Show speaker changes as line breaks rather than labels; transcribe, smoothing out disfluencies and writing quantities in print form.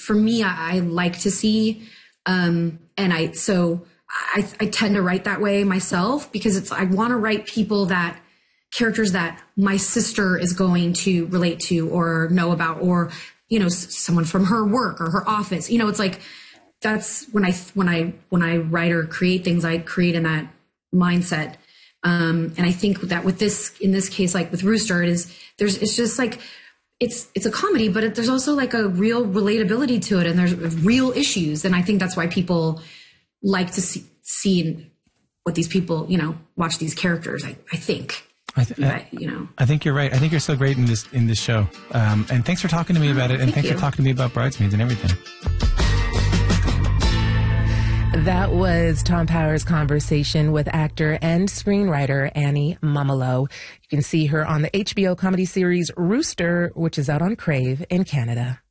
for me, I like to see, and I tend to write that way myself because I want to write characters that my sister is going to relate to or know about, or, someone from her work or her office. It's like, that's when I write or create things, I create in that mindset. And I think that in this case, like with Rooster, it's just like, it's a comedy, but there's also like a real relatability to it, and there's real issues. And I think that's why people like to see what these people, watch these characters. I think. I
think you're right. I think you're so great in this show. And thanks for talking to me about it. And thanks for talking to me about Bridesmaids and everything.
That was Tom Power's conversation with actor and screenwriter Annie Mumolo. You can see her on the HBO comedy series Rooster, which is out on Crave in Canada.